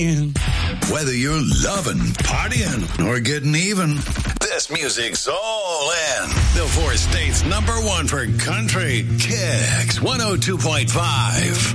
Whether you're loving, partying, or getting even, this music's all in. The four states #1 for country, Kicks 102.5.